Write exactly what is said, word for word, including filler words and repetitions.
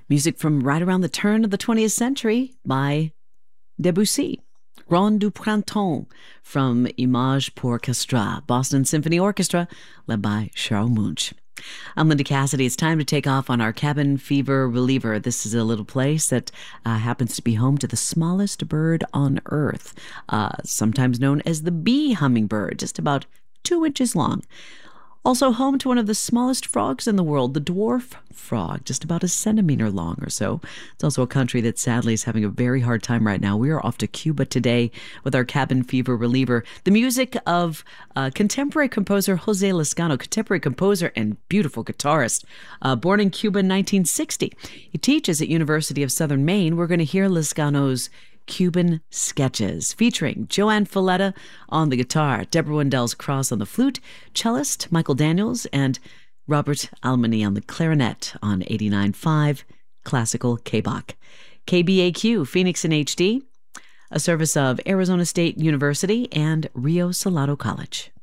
Music from right around the turn of the twentieth century by Debussy. Ronde du Printemps from Image pour Orchestre, Boston Symphony Orchestra, led by Charles Munch. I'm Linda Cassidy. It's time to take off on our cabin fever reliever. This is a little place that uh, happens to be home to the smallest bird on Earth, uh, sometimes known as the bee hummingbird, just about two inches long. Also home to one of the smallest frogs in the world, the dwarf frog, just about a centimeter long or so. It's also a country that sadly is having a very hard time right now. We are off to Cuba today with our cabin fever reliever. The music of uh, contemporary composer Jose Lezcano, contemporary composer and beautiful guitarist, uh, born in Cuba in nineteen sixty. He teaches at University of Southern Maine. We're going to hear Lezcano's Cuban Sketches, featuring Joanne Falletta on the guitar, Deborah Wendell's Cross on the flute, cellist Michael Daniels, and Robert Almany on the clarinet on eighty-nine point five Classical K B O C. K B A Q, Phoenix in H D, a service of Arizona State University and Rio Salado College.